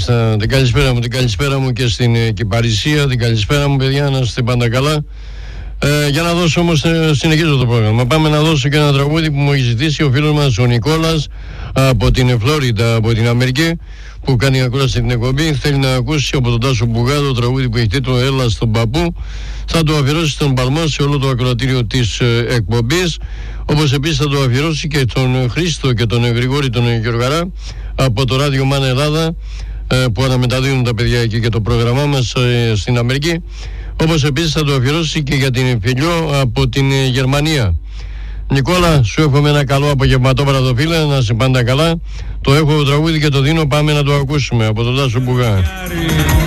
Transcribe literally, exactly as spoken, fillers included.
Μάλιστα, την καλησπέρα μου, την καλησπέρα μου και στην ε, Κυπαρισία, την καλησπέρα μου παιδιά, να είστε πάντα καλά. Ε, για να δώσω όμως, ε, συνεχίζω το πρόγραμμα. Πάμε να δώσω και ένα τραγούδι που μου έχει ζητήσει ο φίλος μας ο Νικόλας από την Φλόριντα, από την Αμερική, που κάνει ακρόαση την εκπομπή. Θέλει να ακούσει από τον Τάσο Μπουγά το τραγούδι που έχει τίτλο Έλα στον παππού. Θα το αφιερώσει στον Παλμό σε όλο το ακροατήριο της ε, εκπομπής. Όπως επίσης θα το αφιερώσει και τον Χρήστο και τον Γρηγόρη τον Γεωργαρά από το Ράδιο Μάνα Ελλάδα, ε, που αναμεταδίδουν τα παιδιά εκεί και το πρόγραμμά μας ε, στην Αμερική. Όπως επίσης θα το αφιερώσει και για την Φιλιό από την ε, Γερμανία. Νικόλα, σου εύχομαι ένα καλό απογευματόπαρατο φίλε, να είσαι πάντα καλά. Το έχω το τραγούδι και το δίνω, πάμε να το ακούσουμε από τον Τάσο Μπουγά.